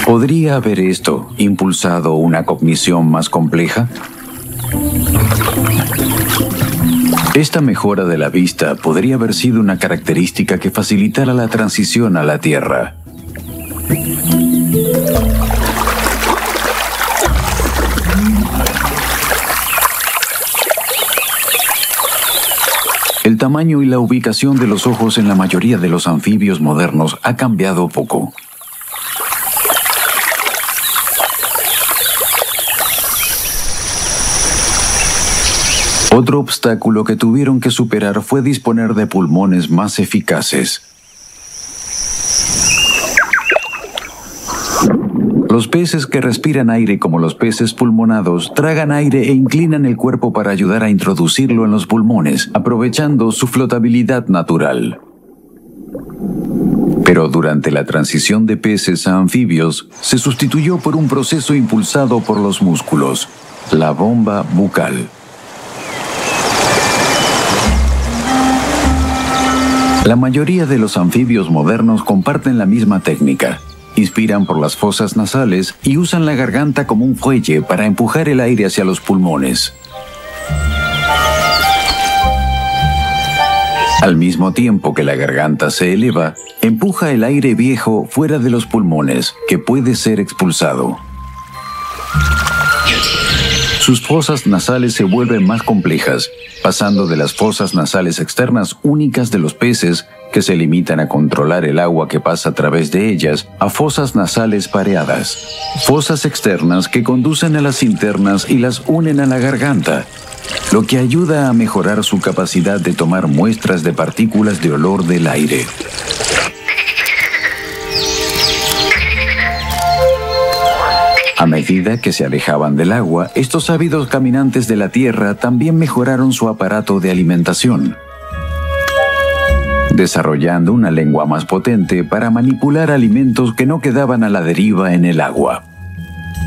¿Podría haber esto impulsado una cognición más compleja? Esta mejora de la vista podría haber sido una característica que facilitara la transición a la Tierra. El tamaño y la ubicación de los ojos en la mayoría de los anfibios modernos ha cambiado poco. Otro obstáculo que tuvieron que superar fue disponer de pulmones más eficaces. Los peces que respiran aire como los peces pulmonados tragan aire e inclinan el cuerpo para ayudar a introducirlo en los pulmones, aprovechando su flotabilidad natural. Pero durante la transición de peces a anfibios, se sustituyó por un proceso impulsado por los músculos, la bomba bucal. La mayoría de los anfibios modernos comparten la misma técnica. Inspiran por las fosas nasales y usan la garganta como un fuelle para empujar el aire hacia los pulmones. Al mismo tiempo que la garganta se eleva, empuja el aire viejo fuera de los pulmones, que puede ser expulsado. Sus fosas nasales se vuelven más complejas, pasando de las fosas nasales externas únicas de los peces, que se limitan a controlar el agua que pasa a través de ellas, a fosas nasales pareadas, fosas externas que conducen a las internas y las unen a la garganta, lo que ayuda a mejorar su capacidad de tomar muestras de partículas de olor del aire. A medida que se alejaban del agua, estos ávidos caminantes de la tierra también mejoraron su aparato de alimentación, desarrollando una lengua más potente para manipular alimentos que no quedaban a la deriva en el agua.